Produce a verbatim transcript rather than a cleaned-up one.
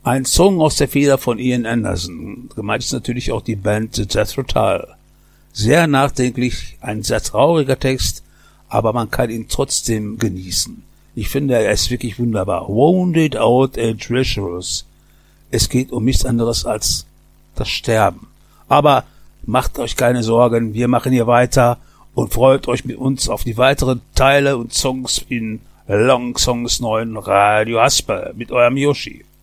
Ein Song aus der Feder von Ian Anderson. Gemeint ist natürlich auch die Band The Jethro Tull. Sehr nachdenklich, ein sehr trauriger Text, aber man kann ihn trotzdem genießen. Ich finde, er ist wirklich wunderbar. Wounded out and treacherous. Es geht um nichts anderes als das Sterben. Aber macht euch keine Sorgen, wir machen hier weiter und freut euch mit uns auf die weiteren Teile und Songs in Long Songs neuen Radio Hasper mit eurem Yoshi.